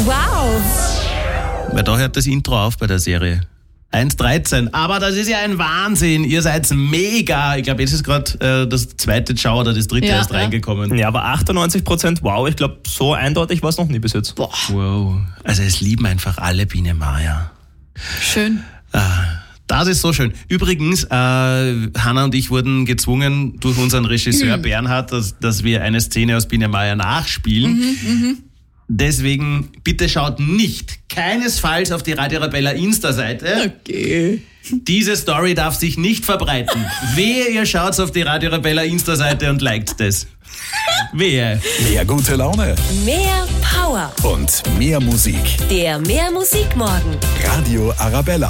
Wow. Weil da hört das Intro auf bei der Serie. 1,13. Aber das ist ja ein Wahnsinn. Ihr seid mega. Ich glaube, jetzt ist gerade das zweite Ciao oder das dritte erst reingekommen. Ja, aber 98% wow. Ich glaube, so eindeutig war es noch nie bis jetzt. Boah. Wow. Also es lieben einfach alle Biene Maya. Schön. Das ist so schön. Übrigens, Hanna und ich wurden gezwungen durch unseren Regisseur Bernhard, dass wir eine Szene aus Biene Maya nachspielen. Deswegen, bitte schaut keinesfalls auf die Radio Arabella Insta-Seite. Okay. Diese Story darf sich nicht verbreiten. Wehe, ihr schaut auf die Radio Arabella Insta-Seite und liked das. Wehe. Mehr gute Laune Mehr Power. und mehr Musik. Der Mehr Musik Morgen. Radio Arabella.